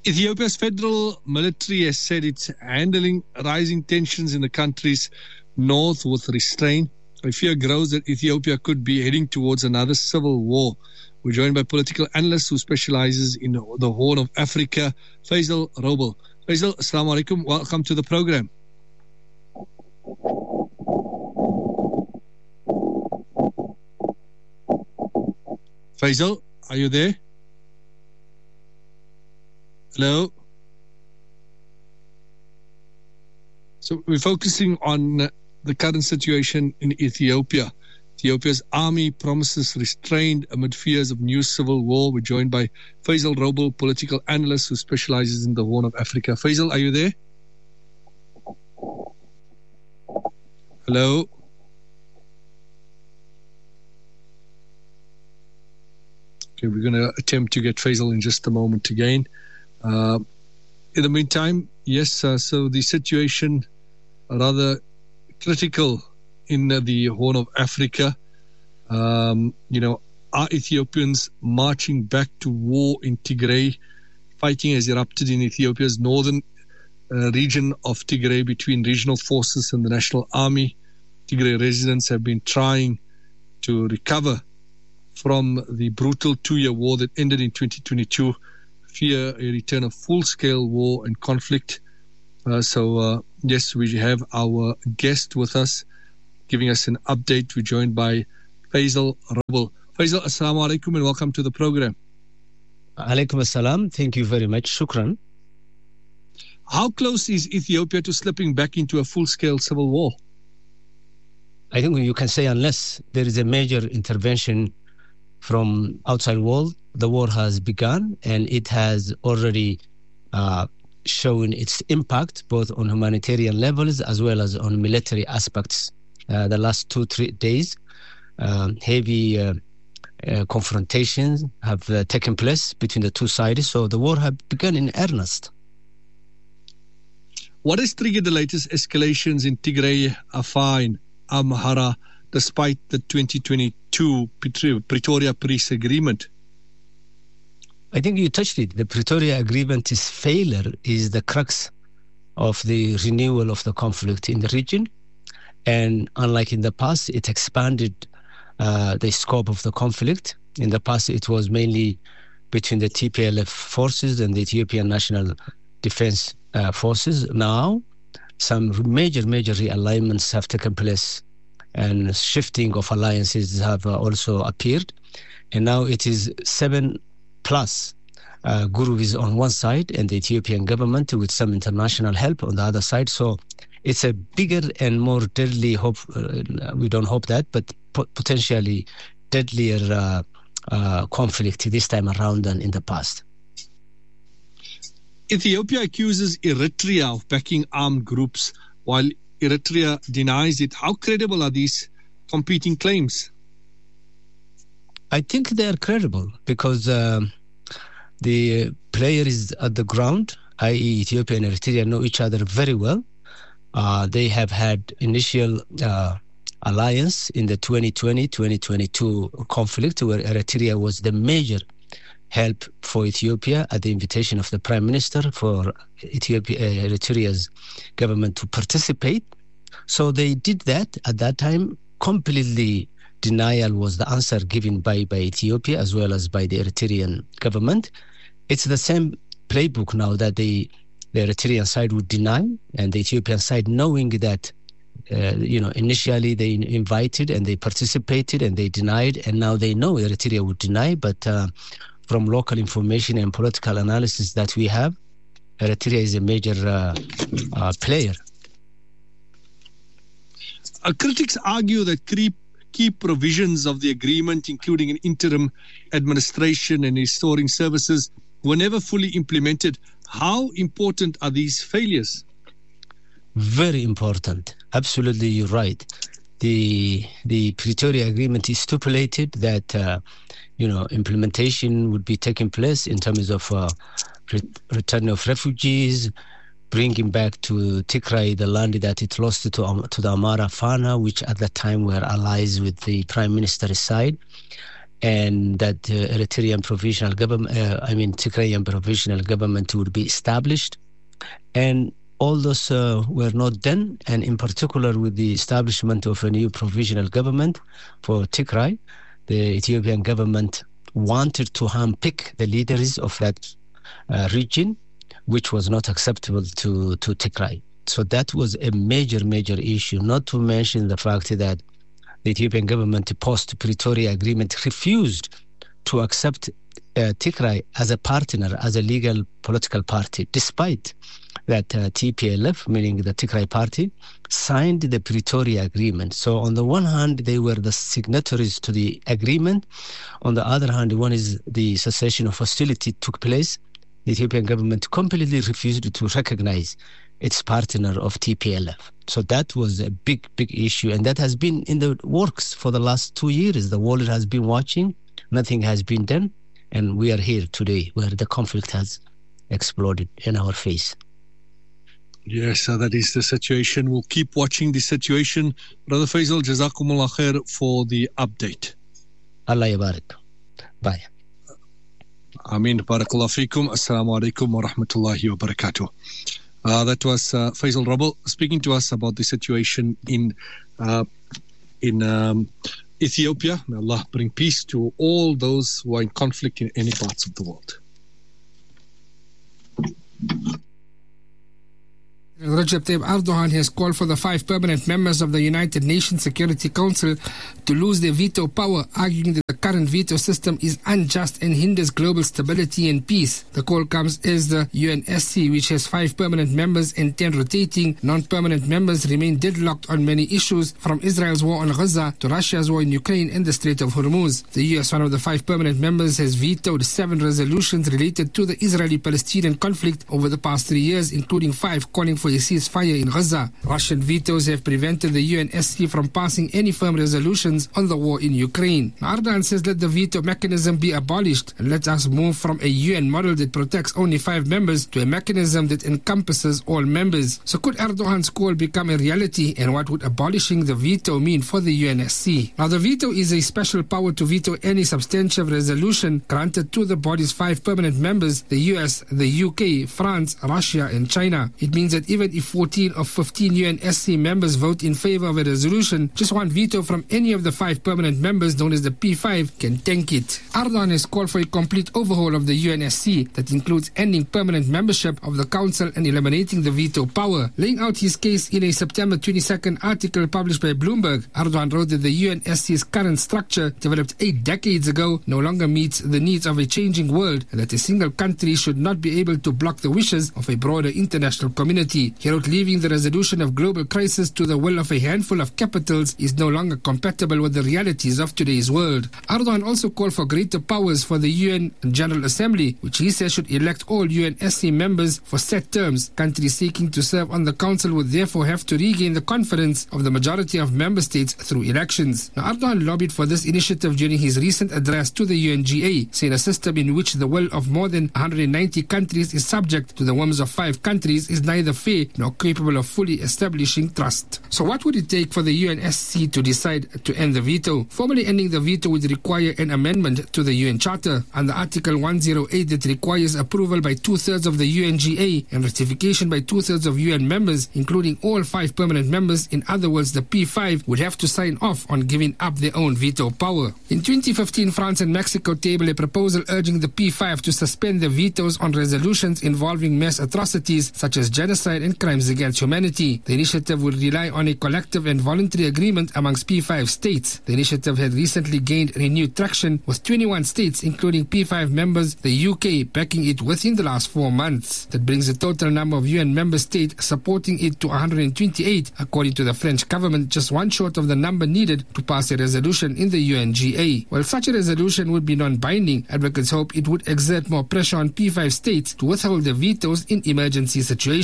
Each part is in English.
Ethiopia's federal military has said it's handling rising tensions in the country's north with restraint. A fear grows that Ethiopia could be heading towards another civil war. We're joined by political analyst who specializes in the Horn of Africa, Faisal Roble. Faisal, assalamu alaikum. Welcome to the program. Faisal, are you there? Hello? So we're focusing on the current situation in Ethiopia. Ethiopia's army promises restraint amid fears of new civil war. We're joined by Faisal Roble, political analyst who specializes in the Horn of Africa. Faisal, are you there? Hello? Okay, we're going to attempt to get Faisal in just a moment again. In the meantime, yes, so the situation rather critical in the Horn of Africa. Are Ethiopians marching back to war in Tigray? Fighting has erupted in Ethiopia's northern region of Tigray between regional forces and the National Army. Tigray residents have been trying to recover from the brutal 2-year war that ended in 2022. Fear a return of full-scale war and conflict. Yes, we have our guest with us, giving us an update. We're joined by Faisal Roble. Faisal, assalamu alaikum and welcome to the program. Alaikum assalam. Thank you very much. Shukran. How close is Ethiopia to slipping back into a full-scale civil war? I think you can say unless there is a major intervention from outside world, the war has begun and it has already shown its impact both on humanitarian levels as well as on military aspects. The last 2-3 days, heavy confrontations have taken place between the two sides, so the war has begun in earnest. What has triggered the latest escalations in Tigray, Afar and Amhara despite the 2022 Pretoria Peace Agreement? I think you touched it. The Pretoria Agreement's failure is the crux of the renewal of the conflict in the region. And unlike in the past, it expanded the scope of the conflict. In the past, it was mainly between the TPLF forces and the Ethiopian National Defense Forces. Now, some major realignments have taken place and shifting of alliances have also appeared. And now it is 7+ groups on one side and the Ethiopian government with some international help on the other side. So it's a bigger and more deadly hope. We don't hope that, but potentially deadlier conflict this time around than in the past. Ethiopia accuses Eritrea of backing armed groups while Eritrea denies it. How credible are these competing claims? I think they are credible because the player is at the ground, i.e. Ethiopia and Eritrea know each other very well. They have had initial alliance in the 2020-2022 conflict where Eritrea was the major help for Ethiopia at the invitation of the Prime Minister for Eritrea's government to participate. So they did that at that time. Completely denial was the answer given by Ethiopia as well as by the Eritrean government. It's the same playbook now that the Eritrean side would deny and the Ethiopian side knowing that initially they invited and they participated and they denied, and now they know Eritrea would deny, but from local information and political analysis that we have, Eritrea is a major player. Critics argue that key provisions of the agreement, including an interim administration and restoring services, were never fully implemented. How important are these failures? Very important. Absolutely, you're right. The Pretoria Agreement stipulated that implementation would be taking place in terms of return of refugees, bringing back to Tigray the land that it lost to the Amhara Fana, which at that time were allies with the Prime Minister's side. and that Eritrean provisional government, Tigrayan provisional government would be established. And all those were not done, and in particular with the establishment of a new provisional government for Tigray, the Ethiopian government wanted to handpick the leaders of that region, which was not acceptable to Tigray. So that was a major, major issue, not to mention the fact that the Ethiopian government post-Pretoria agreement refused to accept Tigray as a partner, as a legal political party, despite that TPLF, meaning the Tigray party, signed the Pretoria agreement. So on the one hand, they were the signatories to the agreement. On the other hand, one is the cessation of hostility took place. The Ethiopian government completely refused to recognize its partner of TPLF. So that was a big, big issue. And that has been in the works for the last 2 years. The world has been watching. Nothing has been done. And we are here today where the conflict has exploded in our face. Yes, that is the situation. We'll keep watching the situation. Brother Faisal, Jazakumullah khair for the update. Allah yabarak. Bye. Ameen. Barakallah feekum. Assalamu alaikum wa rahmatullahi wa barakatuh. That was Faisal Rabal speaking to us about the situation in Ethiopia. May Allah bring peace to all those who are in conflict in any parts of the world. Recep Tayyip Erdogan has called for the 5 permanent members of the United Nations Security Council to lose their veto power, arguing that the current veto system is unjust and hinders global stability and peace. The call comes as the UNSC, which has 5 permanent members and 10 rotating non-permanent members, remain deadlocked on many issues, from Israel's war on Gaza to Russia's war in Ukraine and the Strait of Hormuz. The US, one of the 5 permanent members, has vetoed 7 resolutions related to the Israeli-Palestinian conflict over the past 3 years, including 5 calling for a ceasefire in Gaza. Russian vetoes have prevented the UNSC from passing any firm resolutions on the war in Ukraine. Erdogan says let the veto mechanism be abolished and let us move from a UN model that protects only 5 members to a mechanism that encompasses all members. So could Erdogan's call become a reality, and what would abolishing the veto mean for the UNSC? Now, the veto is a special power to veto any substantive resolution granted to the body's 5 permanent members, the US, the UK, France, Russia and China. It means that even if 14 of 15 UNSC members vote in favor of a resolution, just one veto from any of the 5 permanent members, known as the P5, can tank it. Erdogan has called for a complete overhaul of the UNSC that includes ending permanent membership of the Council and eliminating the veto power. Laying out his case in a September 22nd article published by Bloomberg, Erdogan wrote that the UNSC's current structure, developed 8 decades ago, no longer meets the needs of a changing world, and that a single country should not be able to block the wishes of a broader international community. He wrote, leaving the resolution of global crisis to the will of a handful of capitals is no longer compatible with the realities of today's world. Erdogan also called for greater powers for the UN General Assembly, which he says should elect all UNSC members for set terms. Countries seeking to serve on the Council would therefore have to regain the confidence of the majority of member states through elections. Now, Erdogan lobbied for this initiative during his recent address to the UNGA, saying a system in which the will of more than 190 countries is subject to the whims of 5 countries is neither fair nor capable of fully establishing trust. So what would it take for the UNSC to decide to end the veto? Formally ending the veto would require an amendment to the UN Charter under Article 108 that requires approval by 2/3 of the UNGA and ratification by 2/3 of UN members, including all 5 permanent members. In other words, the P5 would have to sign off on giving up their own veto power. In 2015, France and Mexico tabled a proposal urging the P5 to suspend their vetoes on resolutions involving mass atrocities such as genocide and crimes against humanity. The initiative would rely on a collective and voluntary agreement amongst P5 states. The initiative had recently gained renewed traction, with 21 states, including P5 members, the UK, backing it within the last 4 months. That brings the total number of UN member states supporting it to 128, according to the French government, just one short of the number needed to pass a resolution in the UNGA. While such a resolution would be non-binding, advocates hope it would exert more pressure on P5 states to withhold their vetoes in emergency situations.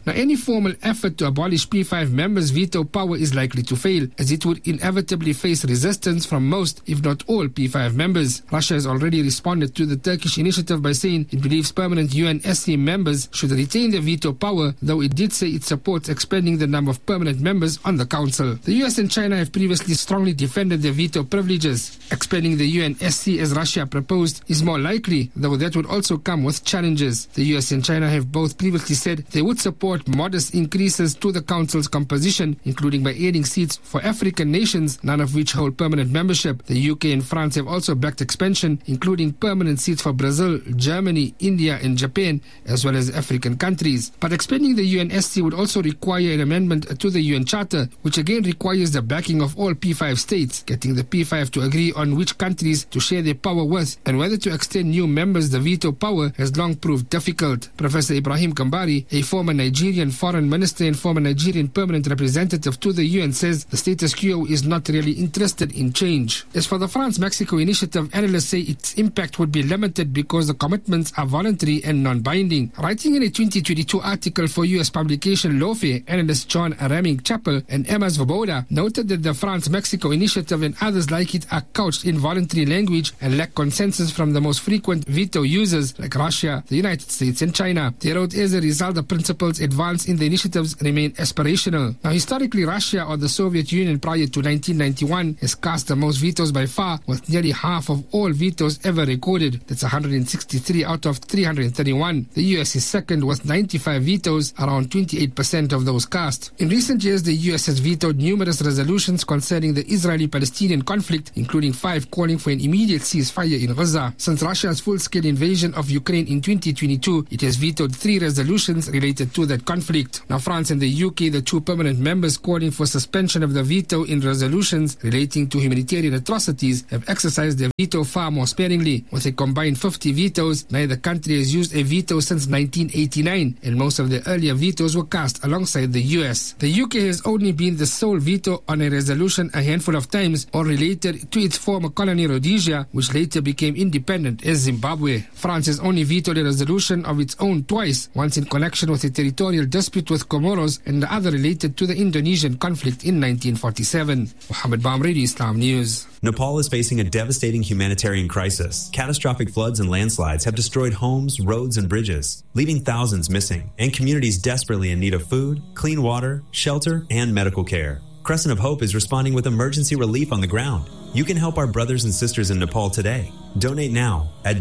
Now, any formal effort to abolish P5 members' veto power is likely to fail, as it would inevitably face resistance from most, if not all, P5 members. Russia has already responded to the Turkish initiative by saying it believes permanent UNSC members should retain their veto power, though it did say it supports expanding the number of permanent members on the Council. The US and China have previously strongly defended their veto privileges. Expanding the UNSC as Russia proposed is more likely, though that would also come with challenges. The US and China have both previously said they would support modest increases to the Council's composition, including by adding seats for African nations, none of which hold permanent membership. The UK and France have also backed expansion, including permanent seats for Brazil, Germany, India, and Japan, as well as African countries. But expanding the UNSC would also require an amendment to the UN Charter, which again requires the backing of all P5 states, getting the P5 to agree on which countries to share their power with and whether to extend new members the veto power has long proved difficult. Professor Ibrahim Kambari, a former Nigerian foreign minister and former Nigerian permanent representative to the UN, says the status quo is not really interested in change. As for the France-Mexico initiative, analysts say its impact would be limited because the commitments are voluntary and non-binding. Writing in a 2022 article for US publication Lawfare, analysts John Raming-Chappell and Emma Svoboda noted that the France-Mexico initiative and others like it are couched in voluntary language and lack consensus from the most frequent veto users like Russia, the United States, and China. They wrote, as a result, the principles advanced in the initiatives remain aspirational. Now, historically, Russia or the Soviet Union prior to 1991 has cast the most vetoes by far, with nearly half of all vetoes ever recorded. That's 163 out of 331. The US is second with 95 vetoes, around 28% of those cast. In recent years, the US has vetoed numerous resolutions concerning the Israeli-Palestinian conflict, including 5 calling for an immediate ceasefire in Gaza. Since Russia's full-scale invasion of Ukraine in 2022, it has vetoed 3 resolutions related to that conflict. Now, France and the UK, the 2 permanent members calling for suspension of the veto in resolutions relating to humanitarian atrocities, have exercised their veto far more sparingly. With a combined 50 vetoes, neither country has used a veto since 1989, and most of the earlier vetoes were cast alongside the US. The UK has only been the sole veto on a resolution a handful of times, or related to its former colony Rhodesia, which later became independent as Zimbabwe. France has only vetoed a resolution of its own twice, once in connection with a territorial dispute with Comoros and the other related to the Indonesian conflict in 1947. Mohammed Bamredi, Islam News. Nepal is facing a devastating humanitarian crisis. Catastrophic floods and landslides have destroyed homes, roads, and bridges, leaving thousands missing, and communities desperately in need of food, clean water, shelter, and medical care. Crescent of Hope is responding with emergency relief on the ground. You can help our brothers and sisters in Nepal today. Donate now at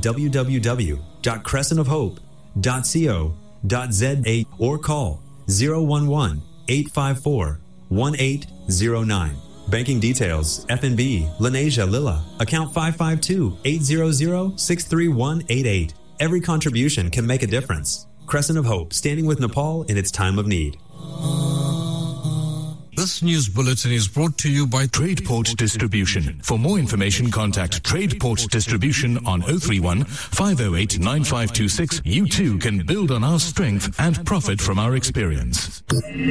www.crescentofhope.co.za or call 011-854-1809. Banking details, FNB, Lenasia Lila, account 552-800-63188. Every contribution can make a difference. Crescent of Hope, standing with Nepal in its time of need. This news bulletin is brought to you by Tradeport Distribution. For more information, contact Tradeport Distribution on 031 508 9526. You too can build on our strength and profit from our experience.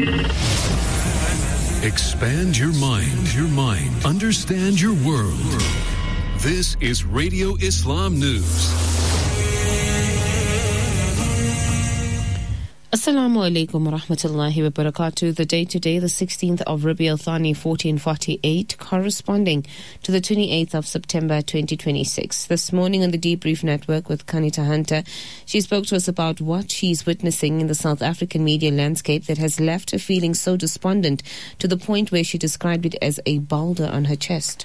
Expand your mind. Understand your world. This is Radio Islam News. Assalamu alaikum wa rahmatullahi wa barakatuh. The date today, the 16th of Rabi al-Thani 1448, corresponding to the 28th of September 2026. This morning on the Debrief Network with Kanita Hunter, she spoke to us about what she's witnessing in the South African media landscape that has left her feeling so despondent to the point where she described it as a boulder on her chest.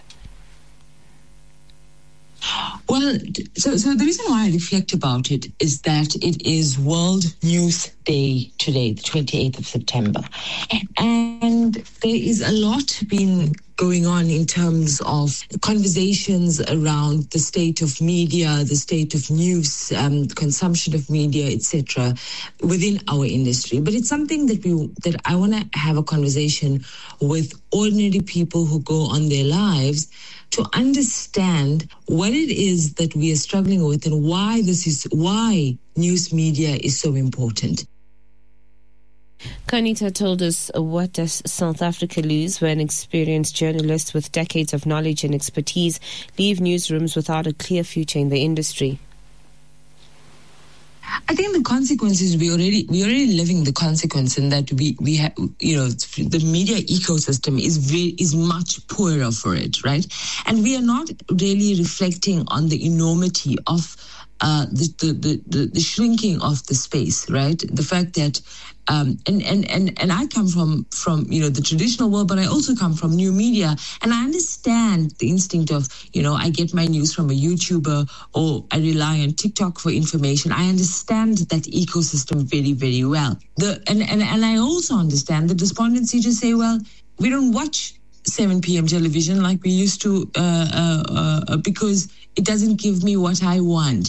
Well, so the reason why I reflect about it is that it is World News Day today, the 28th of September. And there is a lot been going on in terms of conversations around the state of media, the state of news, consumption of media, etc., within our industry. But it's something that I want to have a conversation with ordinary people who go on their lives to understand what it is that we are struggling with and why news media is so important. Kanita told us, what does South Africa lose when experienced journalists with decades of knowledge and expertise leave newsrooms without a clear future in the industry? I think the consequence is we already living the consequence in that we have, the media ecosystem is much poorer for it, right? And we are not really reflecting on the enormity of the shrinking of the space, right? The fact that and I come from the traditional world, but I also come from new media, and I understand the instinct of I get my news from a YouTuber or I rely on TikTok for information. I understand that ecosystem very, very well. And I also understand the despondency to say, well, we don't watch 7 p.m. television like we used to because it doesn't give me what I want.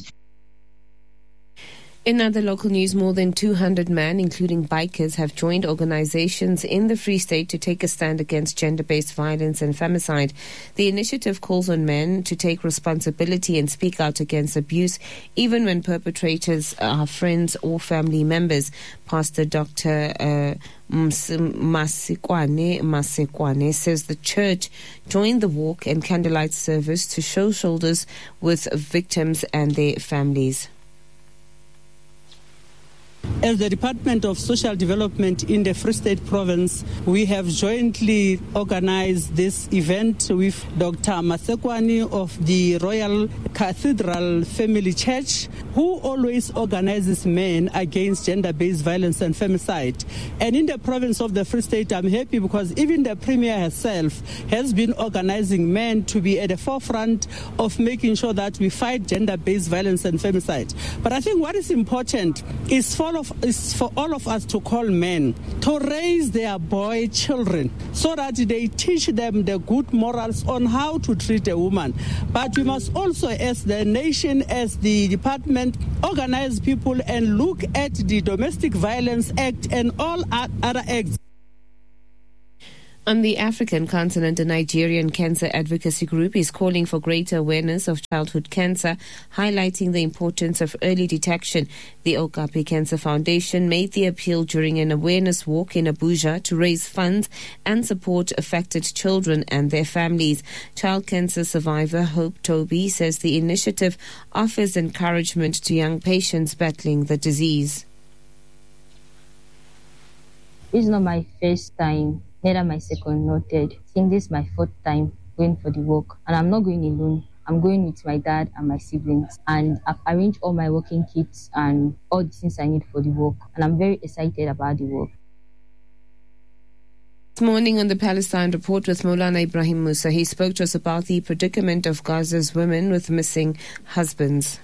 In other local news, more than 200 men, including bikers, have joined organizations in the Free State to take a stand against gender-based violence and femicide. The initiative calls on men to take responsibility and speak out against abuse, even when perpetrators are friends or family members. Pastor Dr. Masekwane says the church joined the walk and candlelight service to show shoulders with victims and their families. As the Department of Social Development in the Free State Province, we have jointly organized this event with Dr. Masekwane of the Royal Cathedral Family Church, who always organizes men against gender-based violence and femicide. And in the province of the Free State, I'm happy because even the Premier herself has been organizing men to be at the forefront of making sure that we fight gender-based violence and femicide. But I think what is important is for all of us to call men to raise their boy children so that they teach them the good morals on how to treat a woman. But we must also, as the nation, as the department, organize people and look at the Domestic Violence Act and all other acts. On the African continent, the Nigerian Cancer Advocacy Group is calling for greater awareness of childhood cancer, highlighting the importance of early detection. The Okapi Cancer Foundation made the appeal during an awareness walk in Abuja to raise funds and support affected children and their families. Child cancer survivor Hope Toby says the initiative offers encouragement to young patients battling the disease. It's not my first time, neither my second nor third. I think this is my fourth time going for the walk. And I'm not going alone. I'm going with my dad and my siblings. And I've arranged all my walking kits and all the things I need for the walk. And I'm very excited about the walk. This morning on the Palestine Report with Maulana Ibrahim Musa, he spoke to us about the predicament of Gaza's women with missing husbands.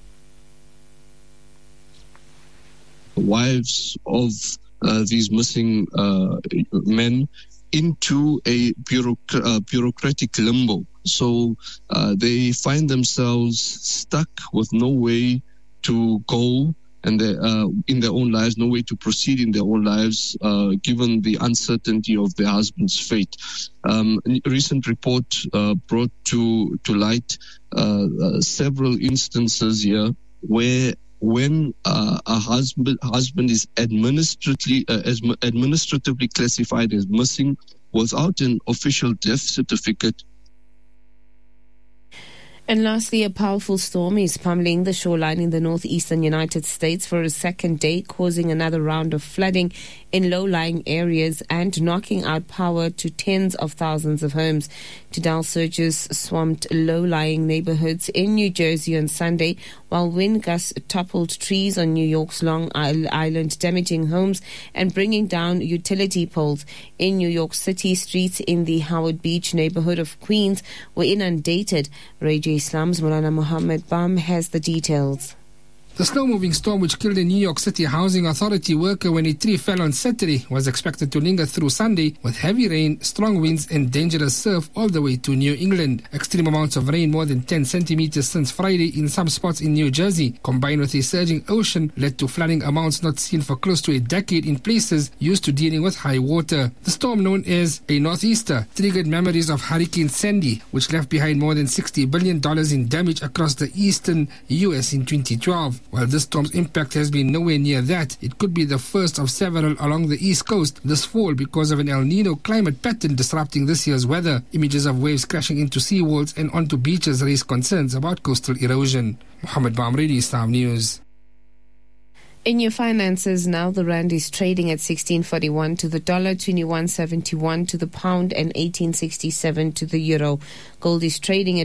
Wives of these missing men into a bureaucratic limbo. So they find themselves stuck with no way to go and in their own lives, no way to proceed in their own lives, given the uncertainty of their husband's fate. A recent report brought to light several instances here where when a husband is administratively classified as missing without an official death certificate. And lastly, a powerful storm is pummeling the shoreline in the northeastern United States for a second day, causing another round of flooding in low-lying areas and knocking out power to tens of thousands of homes. Tidal surges swamped low-lying neighborhoods in New Jersey on Sunday, while wind gusts toppled trees on New York's Long Island, damaging homes and bringing down utility poles. In New York City, streets in the Howard Beach neighborhood of Queens were inundated. Radio Islam's Maulana Mohammed Bam has the details. The slow-moving storm which killed a New York City housing authority worker when a tree fell on Saturday was expected to linger through Sunday with heavy rain, strong winds and dangerous surf all the way to New England. Extreme amounts of rain, more than 10 centimeters since Friday in some spots in New Jersey, combined with a surging ocean, led to flooding amounts not seen for close to a decade in places used to dealing with high water. The storm, known as a northeaster, triggered memories of Hurricane Sandy, which left behind more than $60 billion in damage across the eastern U.S. in 2012. While this storm's impact has been nowhere near that, it could be the first of several along the East Coast this fall because of an El Nino climate pattern disrupting this year's weather. Images of waves crashing into seawalls and onto beaches raise concerns about coastal erosion. Mohammed Bam, Radio Islam News. In your finances now, the rand is trading at 16.41 to the dollar, 21.71 to the pound, and 18.67 to the euro. Gold is trading at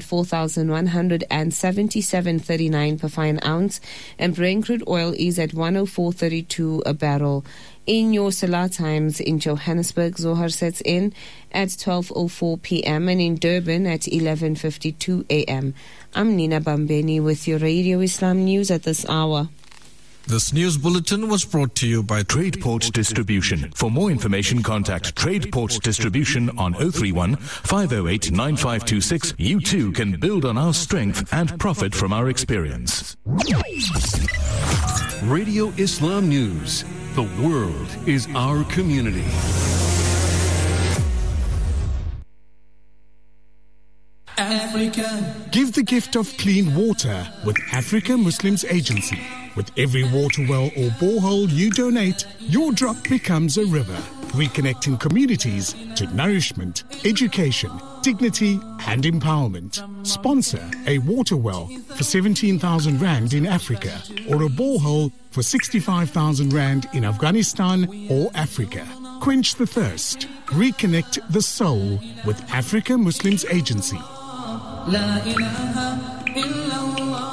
4,177.39 per fine ounce, and Brent crude oil is at 104.32 a barrel. In your Salah times in Johannesburg, Zohar sets in at 12:04 p.m. and in Durban at 11:52 a.m. I'm Nina Bambeni with your Radio Islam News at this hour. This news bulletin was brought to you by TradePort Distribution. For more information, contact TradePort Distribution on 031 508 9526. You too can build on our strength and profit from our experience. Radio Islam News. The world is our community. Africa. Give the gift of clean water with Africa Muslims Agency. With every water well or borehole you donate, your drop becomes a river, reconnecting communities to nourishment, education, dignity and empowerment. Sponsor a water well for 17,000 Rand in Africa or a borehole for 65,000 Rand in Afghanistan or Africa. Quench the thirst. Reconnect the soul with Africa Muslims Agency. La ilaha illallah.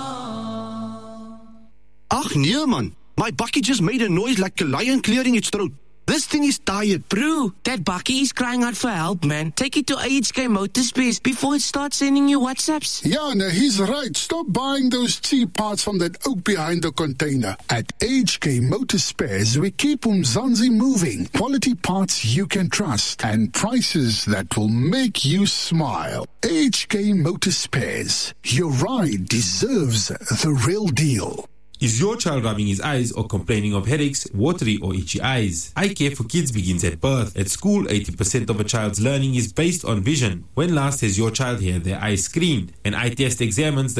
Ach nee man, my bakkie just made a noise like a lion clearing its throat. This thing is tired. Bro, that bakkie is crying out for help, man. Take it to AHK Motorspares before it starts sending you WhatsApps. Yeah, no, he's right. Stop buying those cheap parts from that oak behind the container. At AHK Motorspares, we keep Umzansi moving. Quality parts you can trust and prices that will make you smile. AHK Motorspares. Your ride deserves the real deal. Is your child rubbing his eyes or complaining of headaches, watery or itchy eyes? Eye care for kids begins at birth. At school, 80% of a child's learning is based on vision. When last has your child had their eyes screened? An eye test examines the